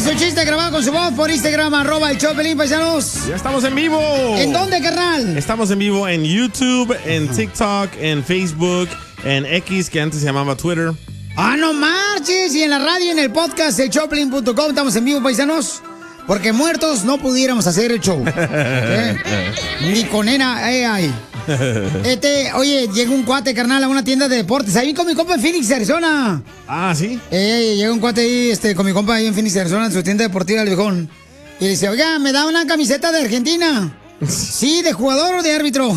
su chiste grabado con su voz por Instagram, @el show de Piolín, paisanos. Ya estamos en vivo. ¿En dónde, carnal? Estamos en vivo en YouTube, en TikTok, en Facebook, en X, que antes se llamaba Twitter. ¡Ah, no marches! Y en la radio, en el podcast, el showpiolín.com, estamos en vivo, paisanos. Porque muertos no pudiéramos hacer el show. Ni con nena AI. Oye, llegó un cuate, carnal, a una tienda de deportes. Ahí con mi compa en Phoenix, Arizona. Ah, ¿sí? Llega un cuate ahí, con mi compa ahí en Phoenix, Arizona, en su tienda deportiva, el viejón. Y dice, oiga, ¿me da una camiseta de Argentina? Sí, ¿de jugador o de árbitro?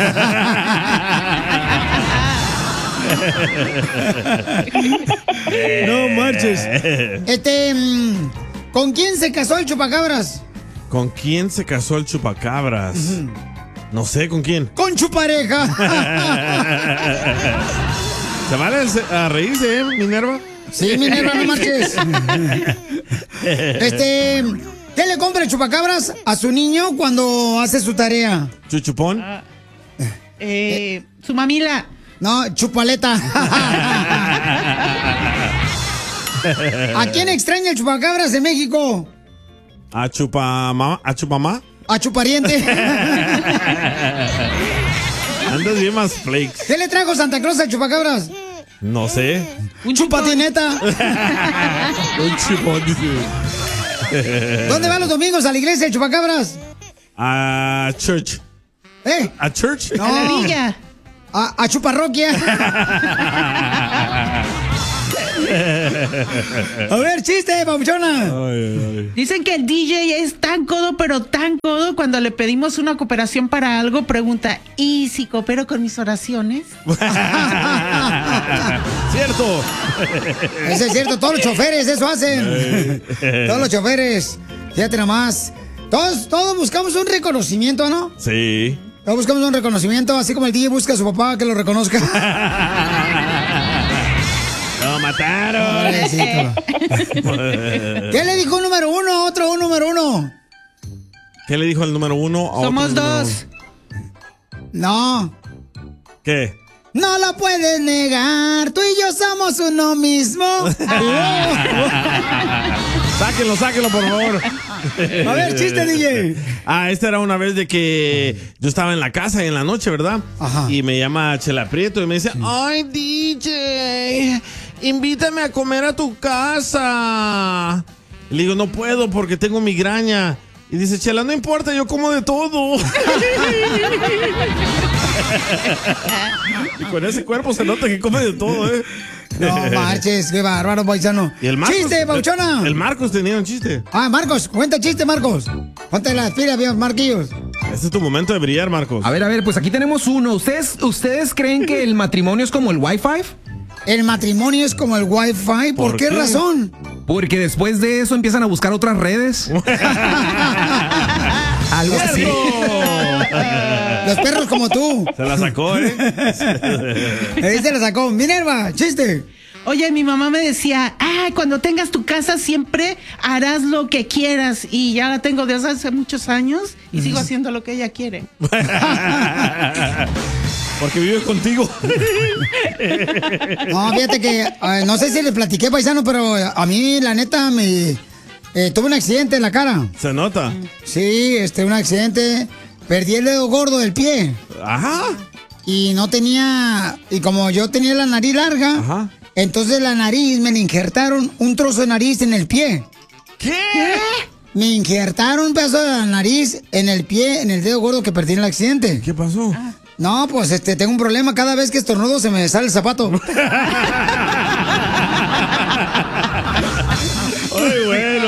No marches. ¿Con quién se casó el chupacabras? ¿Con quién se casó el chupacabras? No sé, ¿con quién? ¡Con chupareja! ¿Se vale a reírse, Minerva? Sí, Minerva, no marches. ¿Qué le compra el chupacabras a su niño cuando hace su tarea? ¿Chuchupón? Su mamila. No, chupaleta. ¿A quién extraña el chupacabras de México? ¿A chupamá? ¿A chupamá? A chupariente. Andas bien más flakes. ¿Qué le trajo Santa Claus al chupacabras? No sé. Un chupatineta. Un chupón. ¿Dónde va los domingos a la iglesia el chupacabras? A church. ¿A church? No. A la villa. A chuparroquia. A ver, chiste, papuchona. Dicen que el DJ es tan codo, pero tan codo, cuando le pedimos una cooperación para algo, pregunta, ¿y si coopero con mis oraciones? Cierto. Eso es cierto, todos los choferes eso hacen. Todos los choferes. Fíjate nomás. Todos buscamos un reconocimiento, ¿no? Sí. Todos buscamos un reconocimiento, así como el DJ busca a su papá que lo reconozca. ¡Lo mataron! ¿Qué le dijo un número uno a otro un número uno? ¿Qué le dijo el número uno a Somos otro dos. No. ¿Qué? No lo puedes negar, tú y yo somos uno mismo. Sáquenlo, por favor. A ver, chiste, DJ. Esta era una vez de que yo estaba en la casa en la noche, ¿verdad? Ajá. Y me llama Chela Prieto y me dice, ay, DJ, invítame a comer a tu casa. Y le digo, no puedo porque tengo migraña. Y dice, Chela, no importa, yo como de todo. Y con ese cuerpo se nota que come de todo, ¿eh? No marches, qué bárbaro, paisano. ¿Y el Marcos? ¡Chiste, pauchona! El Marcos tenía un chiste. Marcos, cuenta chiste, Marcos. Ponte las pilas, bien, Marquillos. Este es tu momento de brillar, Marcos. A ver, pues aquí tenemos uno. ¿Ustedes creen que el matrimonio es como el Wi-Fi? ¿El matrimonio es como el Wi-Fi? ¿Por qué razón? Porque después de eso empiezan a buscar otras redes. Algo así. Los perros como tú. Se la sacó, ¿eh? Ahí se la sacó. Minerva, chiste. Oye, mi mamá me decía, cuando tengas tu casa siempre harás lo que quieras. Y ya la tengo desde hace muchos años y sigo haciendo lo que ella quiere. Porque vive contigo. No, fíjate que, no sé si le platiqué, paisano, pero a mí, la neta, tuve un accidente en la cara. ¿Se nota? Sí, un accidente. Perdí el dedo gordo del pie. Ajá. Y no tenía, y como yo tenía la nariz larga, ajá, entonces la nariz, me le injertaron un trozo de nariz en el pie. ¿Qué? Me injertaron un pedazo de la nariz en el pie, en el dedo gordo que perdí en el accidente. ¿Qué pasó? No, pues tengo un problema. Cada vez que estornudo se me sale el zapato. ¡Ay, bueno!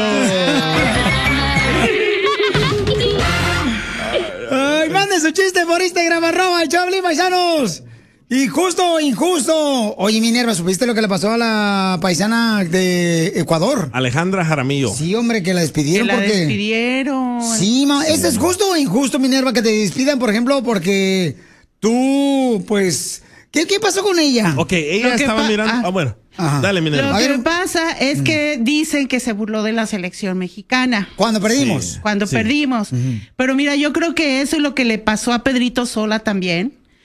¡Ay, manden su chiste por Instagram, @el Choplin, paisanos! Injusto. Oye, Minerva, ¿supiste lo que le pasó a la paisana de Ecuador? Alejandra Jaramillo. Sí, hombre, que la despidieron porque... despidieron. Sí, ¿eso es justo o injusto, Minerva, que te despidan, por ejemplo, porque tú, pues... ¿Qué pasó con ella? Ok, ella estaba mirando... bueno. Ajá. Dale, Minerva. Lo que pasa es que dicen que se burló de la selección mexicana. ¿Cuándo perdimos? Sí. Cuando perdimos. Pero mira, yo creo que eso es lo que le pasó a Pedrito Sola también.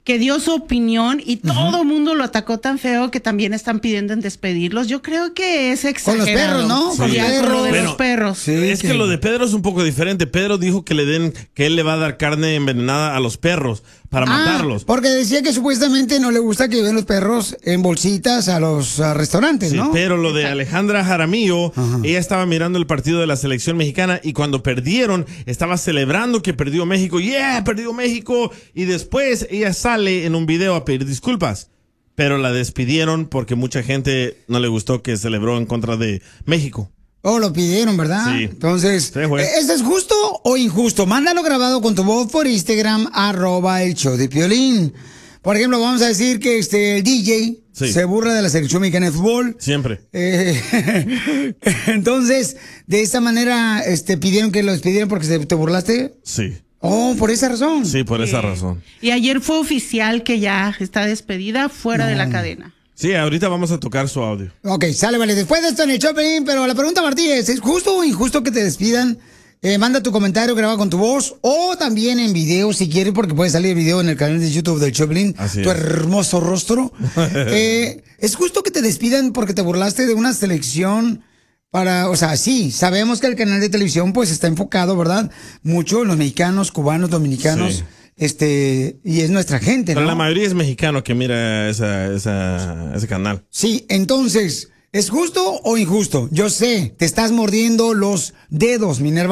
que dio su opinión y todo el mundo lo atacó tan feo que también están pidiendo en despedirlos. Yo creo que es exagerado. Con los perros, ¿no? Sí. Con los perros. Con lo de Bueno, los perros. Sí, Es que lo de Pedro es un poco diferente. Pedro dijo que él le va a dar carne envenenada a los perros para matarlos. Porque decía que supuestamente no le gusta que lleven los perros en bolsitas a los restaurantes, Sí, ¿no? pero lo de Alejandra Jaramillo, ella estaba mirando el partido de la selección mexicana y cuando perdieron, estaba celebrando que perdió México. ¡Yeah! ¡Perdió México! Y después ella sale en un video a pedir disculpas. Pero la despidieron porque mucha gente no le gustó que celebró en contra de México. Oh, lo pidieron, ¿verdad? Sí. Entonces, Sí, güey. ¿esto es justo o injusto? Mándalo grabado con tu voz por Instagram, @el show de Piolín. Por ejemplo, vamos a decir que el DJ Sí. se burla de la selección mexicana de fútbol. Siempre. Entonces, de esta manera, pidieron que lo despidieran porque te burlaste. Sí. Oh, por esa razón. Sí, por esa razón. Y ayer fue oficial que ya está despedida fuera de la cadena. Sí, ahorita vamos a tocar su audio. Ok, sale, vale. Después de esto en el Choplin, pero la pregunta, Martí, ¿es justo o injusto que te despidan? Manda tu comentario grabado con tu voz o también en video si quieres, porque puede salir video en el canal de YouTube del Choplin. Así tu es. hermoso rostro. ¿Es justo que te despidan porque te burlaste de una selección? O sea, sí, sabemos que el canal de televisión pues está enfocado, ¿verdad? Mucho en los mexicanos, cubanos, dominicanos. Sí. Y es nuestra gente, Pero ¿no? la mayoría es mexicano que mira ese canal. Sí, entonces, ¿es justo o injusto? Yo sé, te estás mordiendo los dedos, Minerva.